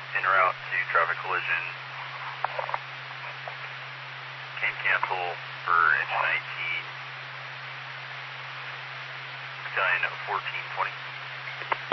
en route to traffic collision. Can cancel for engine 19. Battalion 1420.